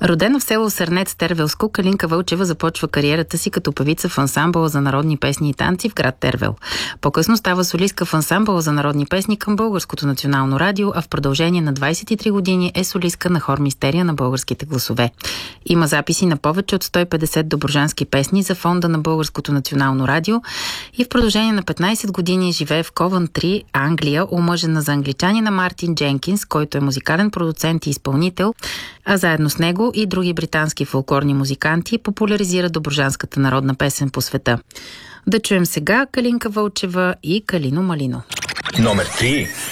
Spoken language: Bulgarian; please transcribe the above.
Родена в село Сърнец, Тервелско, Калинка Вълчева започва кариерата си като певица в ансамбъла за народни песни и танци в град Тервел. По-късно става солистка в ансамбъла за народни песни към Българското национално радио, а в продължение на 23 години е солистка на хор Мистерия на българските гласове. Има записи на повече от 150 добруджански песни за фонда на Българското национално радио и в продължение на 15 години живее в Ковънтри, Англия, омъжена за англичанина Мартин Дженкинс, който е музикален продуцент и изпълнител, а заедно с него и други британски фолклорни музиканти популяризира добруджанската народна песен по света. Да чуем сега Калинка Вълчева и Калино Малино. Номер 3.